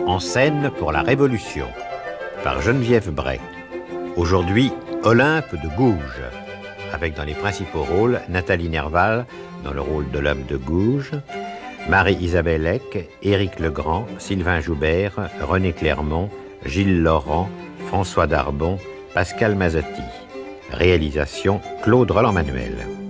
En scène pour la Révolution, par Geneviève Bray. Aujourd'hui, Olympe de Gouges, avec dans les principaux rôles Nathalie Nerval dans le rôle d'Olympe de Gouges, Marie-Isabelle Eck, Éric Legrand, Sylvain Joubert, René Clermont, Gilles Laurent, François Darbon, Pascal Mazzotti. Réalisation Claude Roland-Manuel.